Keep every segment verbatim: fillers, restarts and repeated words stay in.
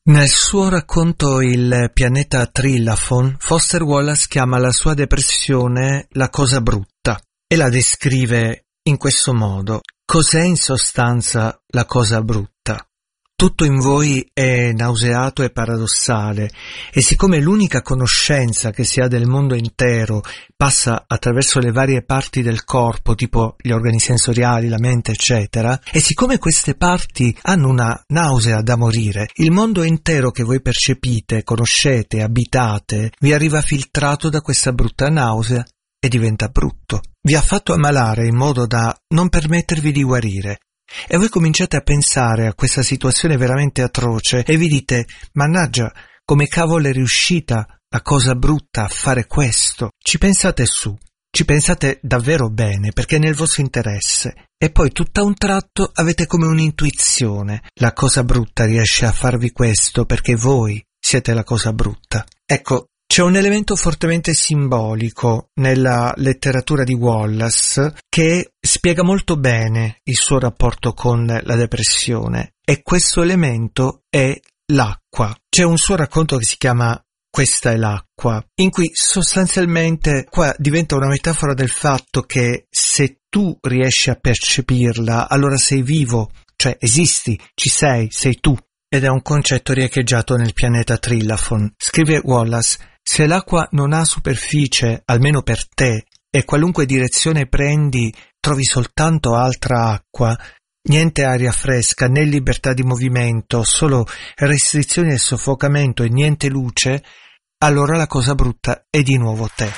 Nel suo racconto Il pianeta Trillafon, Foster Wallace chiama la sua depressione la cosa brutta e la descrive in questo modo. Cos'è in sostanza la cosa brutta? Tutto in voi è nauseato e paradossale, e siccome l'unica conoscenza che si ha del mondo intero passa attraverso le varie parti del corpo, tipo gli organi sensoriali, la mente, eccetera, e siccome queste parti hanno una nausea da morire, il mondo intero che voi percepite, conoscete, abitate, vi arriva filtrato da questa brutta nausea e diventa brutto. Vi ha fatto ammalare in modo da non permettervi di guarire. E voi cominciate a pensare a questa situazione veramente atroce e vi dite: mannaggia, come cavolo è riuscita la cosa brutta a fare questo? Ci pensate su, ci pensate davvero bene perché è nel vostro interesse, e poi tutto a un tratto avete come un'intuizione: la cosa brutta riesce a farvi questo perché voi siete la cosa brutta. Ecco, c'è un elemento fortemente simbolico nella letteratura di Wallace che spiega molto bene il suo rapporto con la depressione, e questo elemento è l'acqua. C'è un suo racconto che si chiama Questa è l'acqua, in cui sostanzialmente qua diventa una metafora del fatto che se tu riesci a percepirla, allora sei vivo, cioè esisti, ci sei, sei tu. Ed è un concetto riecheggiato nel pianeta Trillafon. Scrive Wallace: se l'acqua non ha superficie, almeno per te, e qualunque direzione prendi trovi soltanto altra acqua, niente aria fresca né libertà di movimento, solo restrizioni e soffocamento e niente luce, allora la cosa brutta è di nuovo te.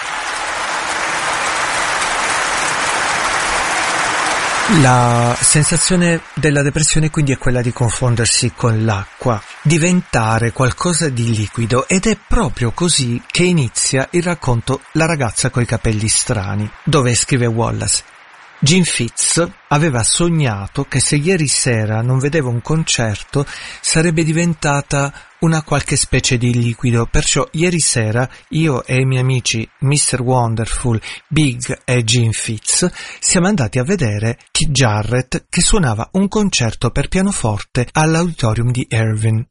La sensazione della depressione quindi è quella di confondersi con l'acqua, diventare qualcosa di liquido, ed è proprio così che inizia il racconto La ragazza coi capelli strani, dove scrive Wallace: Jim Fitz aveva sognato che se ieri sera non vedeva un concerto sarebbe diventata una qualche specie di liquido, perciò ieri sera io e i miei amici mister Wonderful, Big e Jim Fitz siamo andati a vedere Keith Jarrett che suonava un concerto per pianoforte all'auditorium di Irvine.